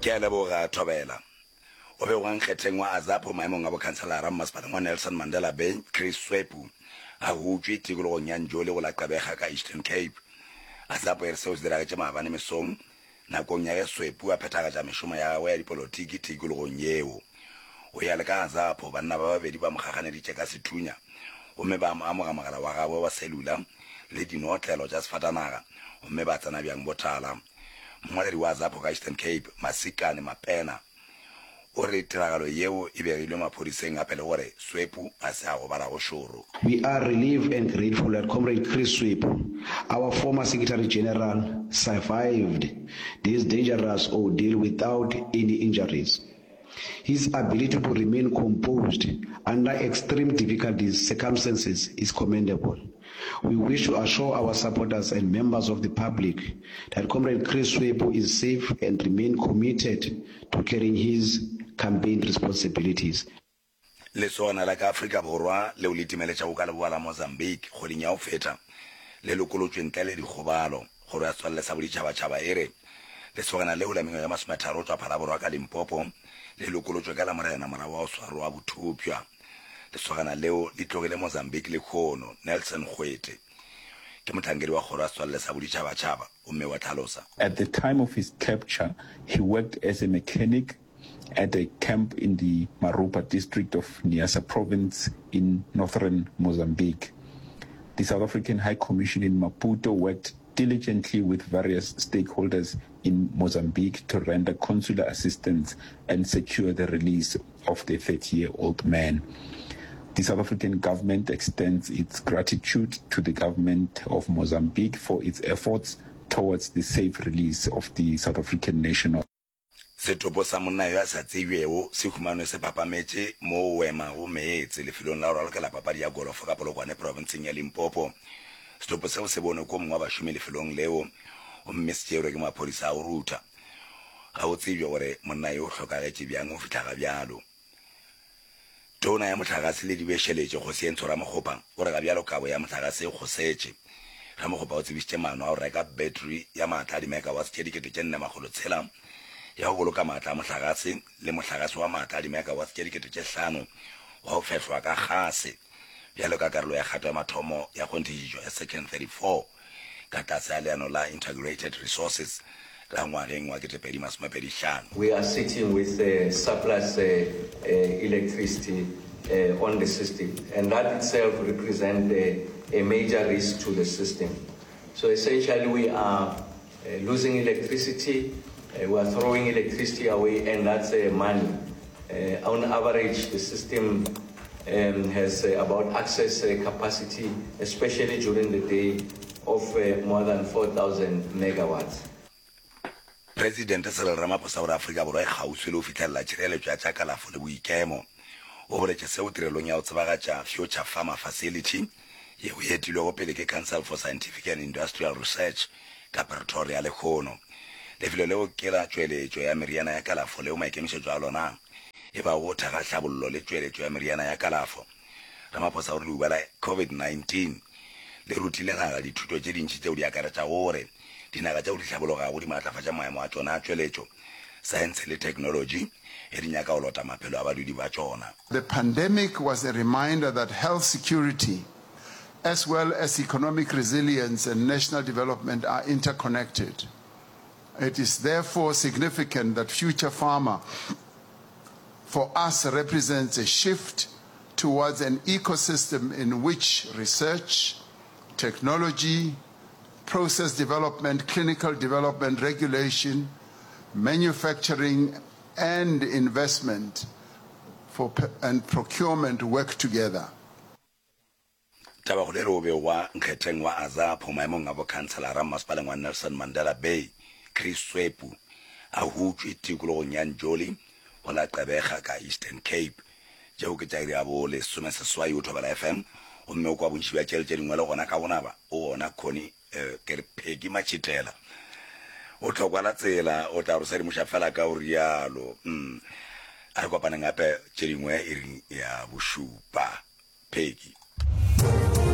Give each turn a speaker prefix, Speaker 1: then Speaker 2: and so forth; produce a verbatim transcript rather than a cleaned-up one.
Speaker 1: ke a leboga Thobela o be wa nkgetheng wa Azapo maemong a bo kanselara mmasepaleng wa Nelson Mandela Bay Chris Swepu a hutswe tikologong ya Njoli go la Qabega ka Eastern Cape. Azapo e seo se diragetse maabane mesong nakong ya Swepu a phethagatša mešomo ya gagwe ya dipolotiki tikologong yeo. O ya le ka Azapo banna ba babedi ba mogaganeditše ka sethunya gomme ba amoga mogala wa gagwe wa selula le dinotlelo tša sefatanaga gomme ba tsena bjang botala. Mongwaledi wa Azapo ka Eastern Cape Masikane Mapena o re tiragalo yeo e begilwe maphodiseng gape le gore Swepu a se a go bala go šoro.
Speaker 2: We are relieved and grateful that Comrade Chris Swepu, our former Secretary General, survived this dangerous ordeal without any injuries. His ability to remain composed under extreme difficulties circumstances is commendable. We wish to assure our supporters and members of the public that Comrade Chris Swepu is safe and remain committed to carrying his campaign responsibilities.
Speaker 1: Le sona la ka Afrika Borwa le o letimeletša go ka leboa la Mozambique kgweding ya go feta le lokolotswe ntle le dikgobalo gore a tswalle sa boditšhabatšhaba e re le sogana leo la mengwe ya masometharo tswa phala borwa ka Limpopo le lokolotswe ka la morena morago wa go swaro wa bothopša. Le sogana leo le tlogile Mozambique le kgono Nelson Gwete ke motlhankedi wa kgoro a tswalle sa boditšhabatšhaba o mme wa tlhalosa.
Speaker 3: At the time of his capture, he worked as a mechanic at a camp in the Marupa district of Niassa province in northern Mozambique. The South African High Commission in Maputo worked diligently with various stakeholders in Mozambique to render consular assistance and secure the release of the thirty-year-old man. The South African government extends its gratitude to the government of Mozambique for its efforts towards the safe release of the South African national.
Speaker 1: Setopo sa monna yo a sa tsebjego se humanwe se papametše mo wema go meetse lefelong la go ralokela papadi ya golofo ka Polokwane provinceng ya Limpopo. Setopo seo se bone ko mongwe wa bašomi lefelong leo gomme se tšeerwe ke maphodisa a go ruta. Ga o tsebje gore monna yo o hlokagetše bjang go fitlha ga bjalo. Tona ya motlakase le dibešeletše go se entsho Ramokgopa o re ga bjalo kabo ya motlakase e kgosetše. Ramokgopa o tsebišitše maano a go reka battery ya maatla a dimegawatts tše dikete tše nne makgolo tshela ya go boloka maatla a motlakase le motlakase wa maatla a dimegawatts tše dikete tše hlano wa go fehlwa ka gase bjalo ka karolo ya kgato ya mathomo ya kgontišišo ya Section thirty-four ka tlase ya leano la Integrated Resources la ngwageng wa ketepedi masomepedi hlano.
Speaker 4: We are sitting with uh, surplus uh, uh, electricity uh, on the system, and that itself represents uh, a major risk to the system. So essentially we are uh, losing electricity, uh, we are throwing electricity away, and that's uh, money. Uh, on average, the system um, has uh, about access uh, capacity, especially during the day, of uh, more than four thousand megawatts.
Speaker 1: President Cyril Ramaphosa wa Afrika Borwa e gauswi le go fitlhelela tšhireletšo ya tša kalafo le boikemo o boletše seo tirelong ya go tsebagatša Future Farmer Facility yeo e etilwego pele ke Council for Scientific and Industrial Research ka Pretoria le kgono. Lefelo leo ke la tšweletšo ya meriana ya kalafo leo maikemišetšo a lona e ba go thaga hlabollo le tšweletšo ya meriana ya kalafo. Ramaphosa o re leuba la COVID nineteen le rutile naga dithuto tše dintši tšeo di akaretša gore dinaga tšeo di hlabologago di maatlafatša maemo a tšona a tšweletšo science le technology e di nyaka go lota maphelo a badudi ba tšona.
Speaker 5: The pandemic was a reminder that health security as well as economic resilience and national development are interconnected. It is therefore significant that Future Farmer for us represents a shift towards an ecosystem in which research, technology, process development, clinical development, regulation, manufacturing, and investment for and procurement work together.
Speaker 1: Taba go le re o be wa nkgetheng wa Azapo maemong a bo kanselara mmasepaleng wa Nelson Mandela Bay Chris Swepu a hutswe tikologong ya Njoli go la Qabega ka Eastern Cape tšeo ke tša iri bo lesome seswai o Thobela F M gomme o kwa bontši bja tšele tše dingwe le gona ka bonaba o gona Connie ke re Peggy Machitela o tlhokwa la tsela o tla re sedimoša fela ka o rialo mm a re kopaneng gape tše dingwe e reng ya bošupa Peggy.